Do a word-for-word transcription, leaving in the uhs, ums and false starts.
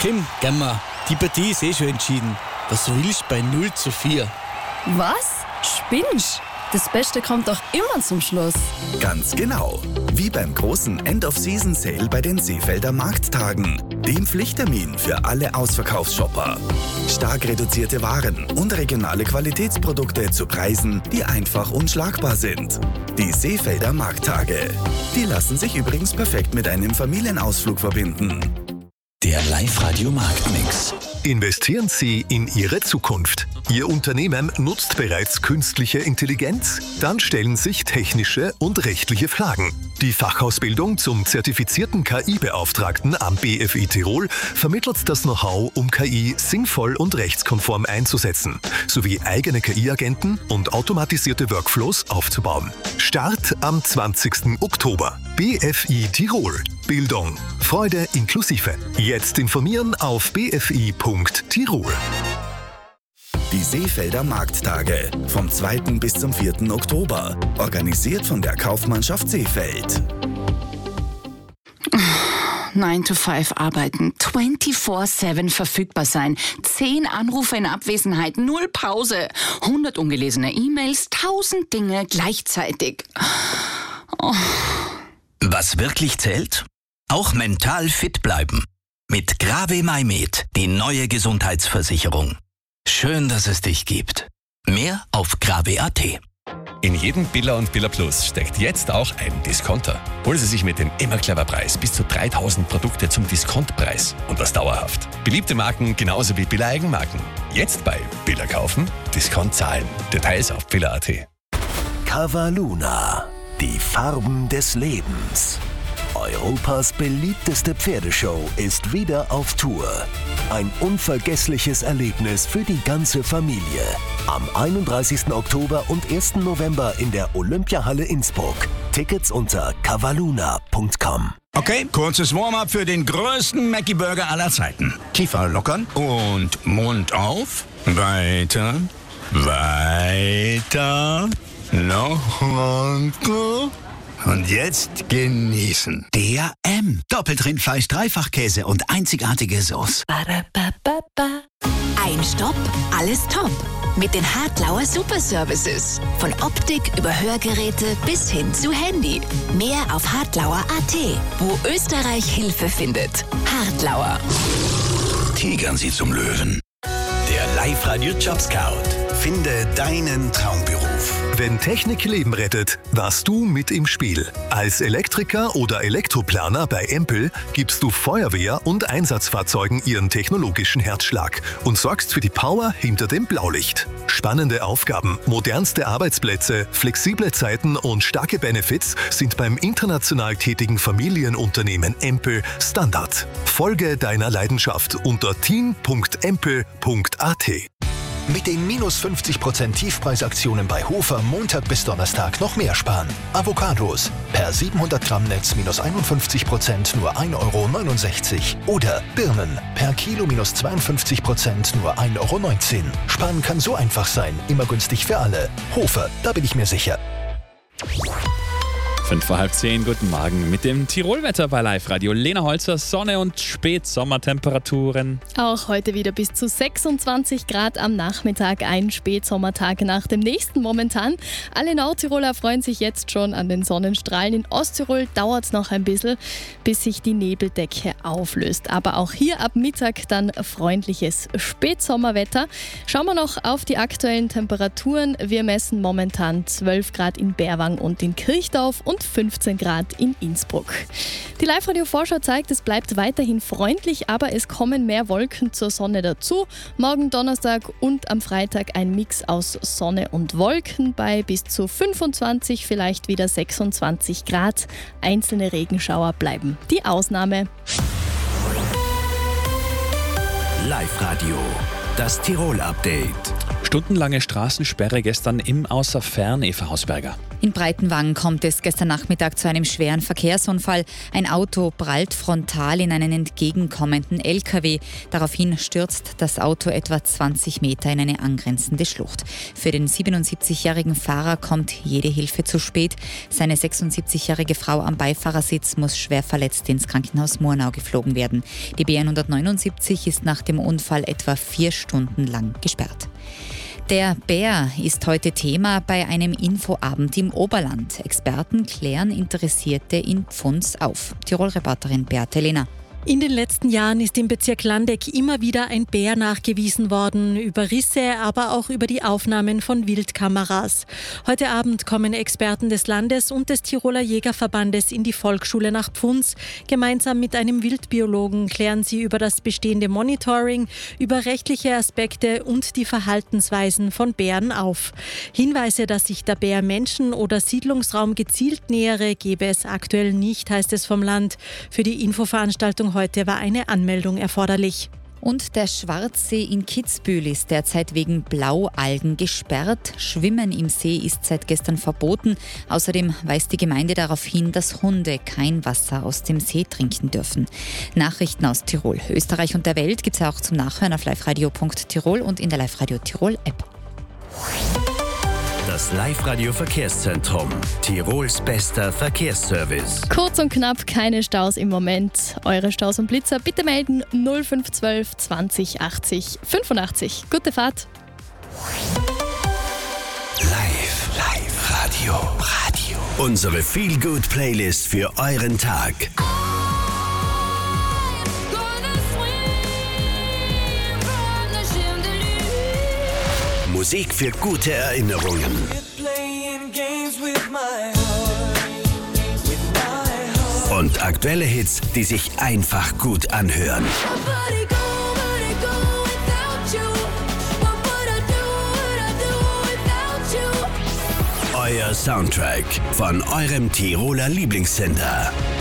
Kim, Gamma, die Partie ist eh schon entschieden. Was willst du bei null zu vier? Was? Spinnst? Das Beste kommt doch immer zum Schluss. Ganz genau. Wie beim großen End-of-Season-Sale bei den Seefelder Markttagen. Dem Pflichttermin für alle Ausverkaufsshopper. Stark reduzierte Waren und regionale Qualitätsprodukte zu Preisen, die einfach unschlagbar sind. Die Seefelder Markttage. Die lassen sich übrigens perfekt mit einem Familienausflug verbinden. Der Live-Radio-Marktmix. Investieren Sie in Ihre Zukunft. Ihr Unternehmen nutzt bereits künstliche Intelligenz? Dann stellen sich technische und rechtliche Fragen. Die Fachausbildung zum zertifizierten K I-Beauftragten am B F I Tirol vermittelt das Know-how, um K I sinnvoll und rechtskonform einzusetzen, sowie eigene K I-Agenten und automatisierte Workflows aufzubauen. Start am zwanzigsten Oktober. B F I Tirol. Bildung. Freude inklusive. Jetzt informieren auf b f i punkt tirol. Die Seefelder Markttage vom zweiten bis zum vierten Oktober. Organisiert von der Kaufmannschaft Seefeld. nine to five arbeiten, vierundzwanzig sieben verfügbar sein, zehn Anrufe in Abwesenheit, null Pause, hundert ungelesene E-Mails, tausend Dinge gleichzeitig. Oh. Was wirklich zählt? Auch mental fit bleiben. Mit Grave Maimed, die neue Gesundheitsversicherung. Schön, dass es dich gibt. Mehr auf grave punkt at. In jedem Billa und Billa Plus steckt jetzt auch ein Discounter. Holen Sie sich mit dem immer clever Preis bis zu dreitausend Produkte zum Diskontpreis und das dauerhaft. Beliebte Marken genauso wie Billa Eigenmarken. Jetzt bei Billa kaufen, Discount zahlen. Details auf billa punkt at. Cavaluna, die Farben des Lebens. Europas beliebteste Pferdeshow ist wieder auf Tour. Ein unvergessliches Erlebnis für die ganze Familie. Am einunddreißigsten Oktober und ersten November in der Olympiahalle Innsbruck. Tickets unter cavaluna punkt com. Okay, kurzes Warm-up für den größten Mackie-Burger aller Zeiten. Kiefer lockern und Mund auf. Weiter, weiter, noch runter. Und jetzt genießen. D A M. Doppelt Rindfleisch, Dreifachkäse und einzigartige Sauce. Ein Stopp, alles top. Mit den Hartlauer Super Services. Von Optik über Hörgeräte bis hin zu Handy. Mehr auf hartlauer punkt at, wo Österreich Hilfe findet. Hartlauer. Tigern Sie zum Löwen. Der Live-Radio Job Scout. Finde deinen Traumberuf. Wenn Technik Leben rettet, warst du mit im Spiel. Als Elektriker oder Elektroplaner bei Empel gibst du Feuerwehr und Einsatzfahrzeugen ihren technologischen Herzschlag und sorgst für die Power hinter dem Blaulicht. Spannende Aufgaben, modernste Arbeitsplätze, flexible Zeiten und starke Benefits sind beim international tätigen Familienunternehmen Empel Standard. Folge deiner Leidenschaft unter team punkt empel punkt at. Mit den minus fünfzig Prozent Tiefpreisaktionen bei Hofer Montag bis Donnerstag noch mehr sparen. Avocados per siebenhundert Gramm Netz minus einundfünfzig Prozent nur ein Euro neunundsechzig. Oder Birnen per Kilo minus zweiundfünfzig Prozent nur ein Euro neunzehn. Sparen kann so einfach sein, immer günstig für alle. Hofer, da bin ich mir sicher. Fünf vor halb zehn, guten Morgen mit dem Tirolwetter bei Live-Radio. Lena Holzer, Sonne und Spätsommertemperaturen. Auch heute wieder bis zu sechsundzwanzig Grad am Nachmittag, ein Spätsommertag nach dem nächsten momentan. Alle Nordtiroler freuen sich jetzt schon an den Sonnenstrahlen. In Osttirol dauert es noch ein bisschen, bis sich die Nebeldecke auflöst. Aber auch hier ab Mittag dann freundliches Spätsommerwetter. Schauen wir noch auf die aktuellen Temperaturen. Wir messen momentan zwölf Grad in Berwang und in Kirchdorf und fünfzehn Grad in Innsbruck. Die Live-Radio-Vorschau zeigt, es bleibt weiterhin freundlich, aber es kommen mehr Wolken zur Sonne dazu. Morgen Donnerstag und am Freitag ein Mix aus Sonne und Wolken bei bis zu fünfundzwanzig, vielleicht wieder sechsundzwanzig Grad. Einzelne Regenschauer bleiben die Ausnahme. Live-Radio, das Tirol-Update. Stundenlange Straßensperre gestern im Außerfern, Eva Hausberger. In Breitenwang kommt es gestern Nachmittag zu einem schweren Verkehrsunfall. Ein Auto prallt frontal in einen entgegenkommenden L K W. Daraufhin stürzt das Auto etwa zwanzig Meter in eine angrenzende Schlucht. Für den siebenundsiebzigjährigen Fahrer kommt jede Hilfe zu spät. Seine sechsundsiebzigjährige Frau am Beifahrersitz muss schwer verletzt ins Krankenhaus Murnau geflogen werden. Die B hundertneunundsiebzig ist nach dem Unfall etwa vier Stunden lang gesperrt. Der Bär ist heute Thema bei einem Infoabend im Oberland. Experten klären Interessierte in Pfunds auf. Tirol-Reporterin Beate Lehner. In den letzten Jahren ist im Bezirk Landeck immer wieder ein Bär nachgewiesen worden, über Risse, aber auch über die Aufnahmen von Wildkameras. Heute Abend kommen Experten des Landes und des Tiroler Jägerverbandes in die Volksschule nach Pfunds. Gemeinsam mit einem Wildbiologen klären sie über das bestehende Monitoring, über rechtliche Aspekte und die Verhaltensweisen von Bären auf. Hinweise, dass sich der Bär Menschen oder Siedlungsraum gezielt nähere, gebe es aktuell nicht, heißt es vom Land. Für die Infoveranstaltung heute war eine Anmeldung erforderlich. Und der Schwarzsee in Kitzbühel ist derzeit wegen Blaualgen gesperrt. Schwimmen im See ist seit gestern verboten. Außerdem weist die Gemeinde darauf hin, dass Hunde kein Wasser aus dem See trinken dürfen. Nachrichten aus Tirol, Österreich und der Welt gibt es auch zum Nachhören auf live radio punkt tirol und in der Live Radio Tirol App. Das Live-Radio-Verkehrszentrum. Tirols bester Verkehrsservice. Kurz und knapp, keine Staus im Moment. Eure Staus und Blitzer bitte melden null fünf eins zwei zwanzig achtzig fünfundachtzig. Gute Fahrt. Live, Live Radio, Radio. Unsere Feel-Good-Playlist für euren Tag. Musik für gute Erinnerungen. Und aktuelle Hits, die sich einfach gut anhören. Euer Soundtrack von eurem Tiroler Lieblingssender.